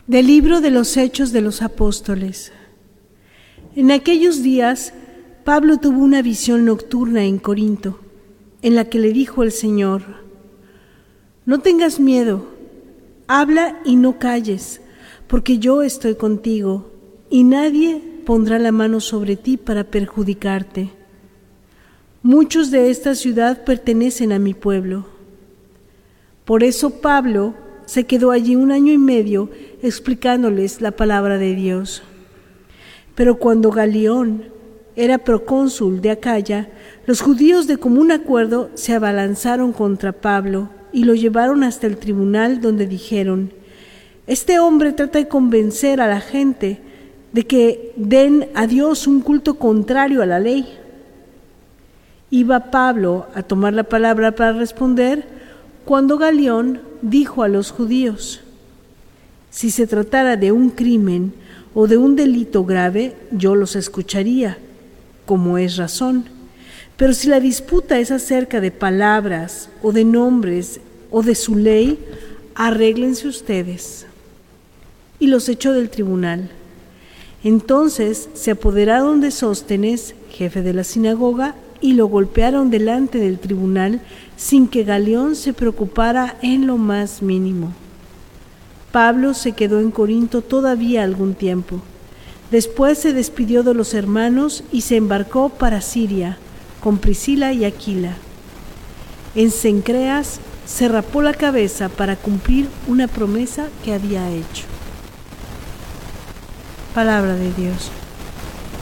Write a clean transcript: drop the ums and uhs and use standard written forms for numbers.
Del libro de los Hechos de los Apóstoles. En aquellos días, Pablo tuvo una visión nocturna en Corinto, en la que le dijo el Señor: «No tengas miedo, habla y no calles, porque yo estoy contigo, y nadie pondrá la mano sobre ti para perjudicarte. Muchos de esta ciudad pertenecen a mi pueblo». Por eso Pablo se quedó allí 1 año y medio explicándoles la palabra de Dios. Pero cuando Galión era procónsul de Acaya, los judíos de común acuerdo se abalanzaron contra Pablo y lo llevaron hasta el tribunal, donde dijeron: «Este hombre trata de convencer a la gente de que den a Dios un culto contrario a la ley». Iba Pablo a tomar la palabra para responder, cuando Galión dijo a los judíos: «Si se tratara de un crimen o de un delito grave, yo los escucharía, como es razón. Pero si la disputa es acerca de palabras o de nombres o de su ley, arréglense ustedes». Y los echó del tribunal. Entonces se apoderaron de Sóstenes, jefe de la sinagoga, y lo golpearon delante del tribunal sin que Galión se preocupara en lo más mínimo. Pablo se quedó en Corinto todavía algún tiempo. Después se despidió de los hermanos y se embarcó para Siria con Priscila y Aquila. En Cencreas se rapó la cabeza para cumplir una promesa que había hecho. Palabra de Dios.